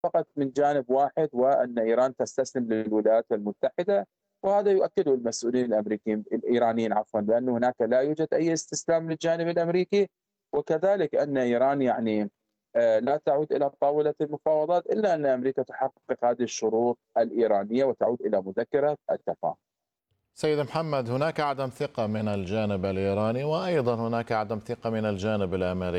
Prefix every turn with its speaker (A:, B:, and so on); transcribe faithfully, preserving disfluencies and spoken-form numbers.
A: فقط من جانب واحد، وأن إيران تستسلم للولايات المتحدة. وهذا يؤكده المسؤولين الأمريكيين الإيرانيين عفوا، بأن هناك لا يوجد أي استسلام للجانب الأمريكي، وكذلك أن إيران يعني آه، لا تعود إلى طاولة المفاوضات إلا أن أمريكا تحقق هذه الشروط الإيرانية وتعود إلى مذكرة التفاهم.
B: سيد محمد، هناك عدم ثقة من الجانب الإيراني وأيضا هناك عدم ثقة من الجانب الأمريكي.